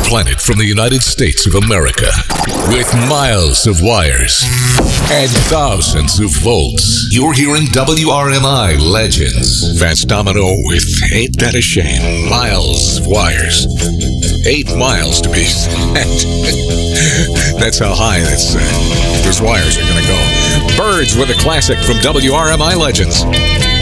planet from the United States of America. With miles of wires and thousands of volts, you're hearing WRMI Legends. Vance Domino with Ain't That a Shame? Miles of wires. 8 miles to be exact. That's how high those wires are going to go. Birds with a classic from WRMI Legends.